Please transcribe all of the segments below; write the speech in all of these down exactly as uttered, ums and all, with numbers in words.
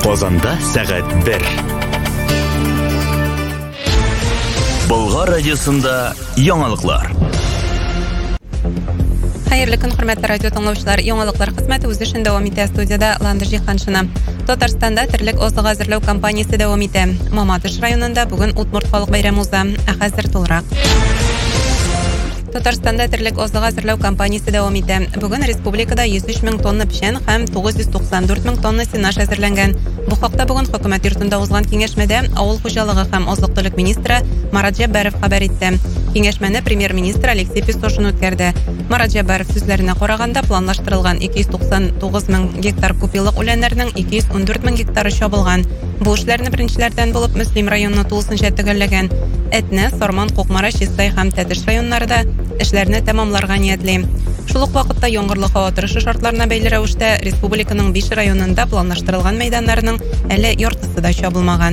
Казанда сәгать бер. Болгар радиосында яңалыклар. Хәерле көн, хөрмәтле радио тыңлаучылар. Яңалыклар хезмәте үз эшен дәвам итә. Студияда Ландыр Җиһаншина. Татарстанда терлек азык әзерләү кампаниясе дәвам итә. Мамадыш районында бүген Удмурт халык бәйрәме уза. Ә хәзер тулырак. Татарстанда терлек азык әзерләү кампаниясе дәвам итә. Бүген республикада йөз өч мең тонна печән һәм тугыз йөз туксан дүрт мең тонна сенаж әзерләнгән. Бу хакта бүген хөкүмәт йортында узган киңәшмәдә авыл хуҗалыгы һәм азык-төлек министры Марат Җәббәров хәбәр итте. Киңәшмәне премьер-министр Алексей Пестошин үткәрде. Марат Җәббәров сүзләренә караганда, планлаштырылган ике йөз туксан тугыз мең гектар күпьеллык үләннәрнең ике йөз ун дүрт мең гектары чабылган. Бу эшләрне беренчеләрдән булып Мөслим районына тулысынча төгәлләгән. Әтнә, Сарман, Кукмара, Чистай һәм Тәтеш районнарында эшләрне тәмамларга ниятли. Шул ук вакытта яңгырлы һава торышы шартларына бәйле рәвештә республиканың биш районында планлаштырылган мәйданнарның әле яртысы да чабылмаган.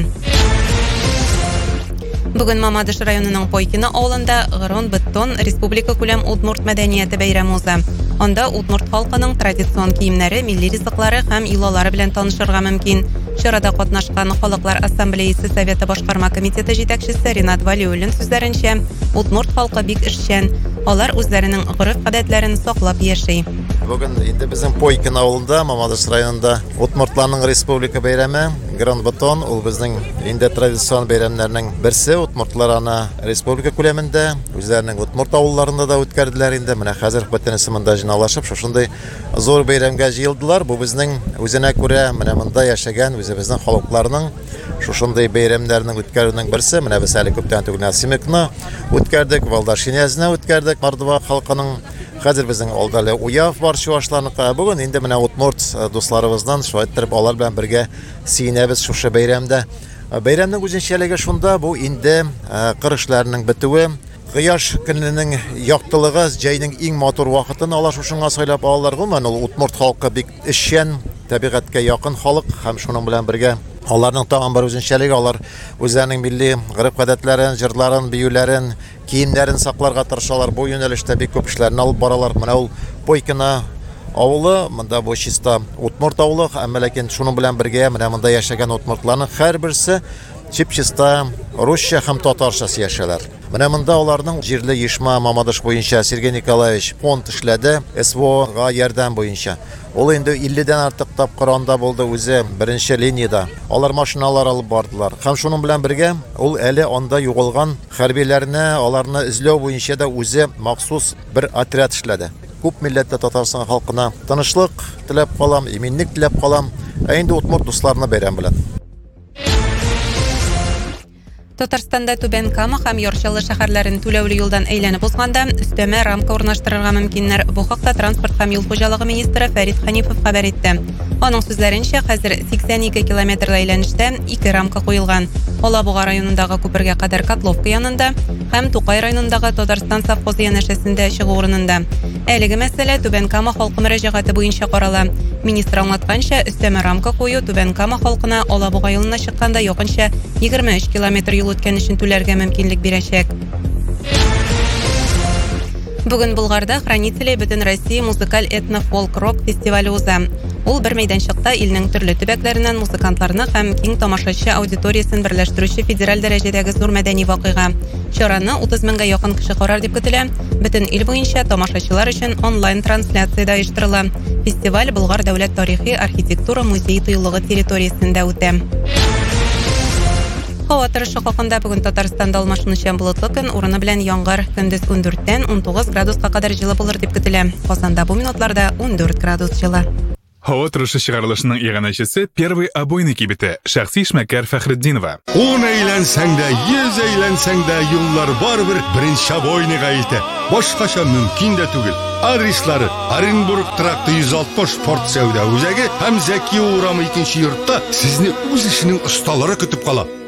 Бүген Мамадыш районының Пойкина авылында Гырон Беттон республика күләм Удмурт мәдәнияте бәйрәме уза. Анда Удмурт халкының традицион киемнәре, милли ризыклары һәм йолалары белән танышырга мөмкин. Чарада катнашкан Халыклар ассамблеясы советы башкарма комитеты җитәкчесе Ринат Валиуллин сүзләренчә, Удмурт халкы бик эшчән. Алар үзләренең гореф-гадәтләрен саклап яши. Бүген инде безнең Пойкина авылында, Мамадыш районында Удмуртларның республика бәйрәме, Гран Батон, ул безнең инде традицион бәйрәмнәрнең берсе. Удмуртлар аны республика күләмендә, үзләренең Удмурт авылларында да үткәрделәр инде. Менә хәзер бөтенесе монда җыйналышып, шушындый зур бәйрәмгә җыелдылар. Бу безнең үзенә күрә менә монда яшәгән үзебезнең халыкларның шушындый бәйрәмнәрнең үткәрүнең берсе. Менә без әле күптән түгел Симекны үткәрдек, Валдашинязны үткәрдек, Мордва халкының. Хәзер безнең алдалы Уяв бар чуашларныкы. Бүген инде менә Удмурт дусларыбыздан шулайтып алар белән бергә сөенәбез шушы бәйрәмдә. Бәйрәмнең үзенчәлеге шунда, бу инде кыр эшләренең бетүе, кояш көненең яктылыгы, җәйнең иң матур вакытын ала шушыңа сайлап алалар. Гомумән ул Удмурт халкы бик эшчән, табигатькә якын халык һәм шуның белән бергә аларның тагын бер үзенчәлеге, алар үзләренең милли гореф-гадәтләрен, җырларын, биюләрен, киемнәрен сакларга тырышалар. Бу юнәлештә бик күп эшләрне алып баралар. Менә ул Пойкина авылы, монда бу чиста Удмурт авылы, әмма ләкин шуның белән бергә менә монда яшәгән удмуртларның һәрберсе чип-чиста русча һәм татарча яшәләр. Менә монда аларның җирле ешма Мамадыш буенча Сергей Николаевич фонд эшләде, СВОга ярдәм буенча. Ул инде илледән артык тапкыр анда булды үзе беренче линиядә. Алар машиналар алып бардылар. Һәм шуның белән бергә ул әле анда югалган хәрбиләрне, аларны эзләү буенча да үзе махсус бер отряд эшләде. Күп милләттә Татарстан халкына тынычлык теләп калам, иминлек теләп калам. Ә инде Удмурт дусларына бәйрәм белән. Татарстанда Түбән Кама һәм Ярчалы шәһәрләрен түләүле юлдан әйләнеп узганда өстәмә рамка урнаштырырга мөмкиннәр. Бу хакта транспорт һәм юл хуҗалыгы министры Фәрит Хәнифов хәбәр итте. Аның сүзләренчә, хәзер сиксән ике километр әйләнештә ике рамка куелган. Алабуга районындагы күпергә кадәр Котловка янында һәм Тукай районындагы Татарстан совхозы янәшәсендә чыгу урынында. Әлеге мәсьәлә Түбән Кама халкы мөрәҗәгате буенча карала. Министр аңлатканча, өстәмә рамка кую Түбән Кама халкына Алабуга юлына чыкканда якынча егерме өч километр юл үткән өчен түләргә мөмкинлек бирәчәк. Бүген Булгарда Хранители бөтен Россия музыкаль этно-фолк-рок фестивале уза. Ул бер мәйданчыкта илнең төрле төбәкләреннән музыкантларны һәм киң тамашачы аудиториясын берләштерүче федераль дәрәҗәдәге зур мәдәни вакыйга. Чараны утыз меңгә якын кеше карар дип көтелә. Бөтен ил буенча тамашачылар өчен онлайн трансляция да оештырыла. Фестиваль Болгар дәүләт тарихи архитектура музей тыюлыгы территориясендә үтә. Һава торышы хакында бүген Татарстанда алмашынучан болытлы көн, урыны белән яңгыр, көндез ун дүрттән ун тугыз градуска кадәр җылы булыр дип көтелә. Казанда бу минутларда ун дүрт градус җылы. Һава торышы чыгарылышының иганәчесе Первый обойный кибете Шәхси Эшмәкәр Фәхретдинова. Он әйләнсәң дә, йөз әйләнсәң дә, юллар барыбер беренче обойныйга итә. Башкача мөмкин дә түгел. Адреслары: Оренбург тракты йөз алтмыш спорт сәүдә үзәге һәм Зәки урамы икенче йортта сезне үз эшенең осталары көтеп кала.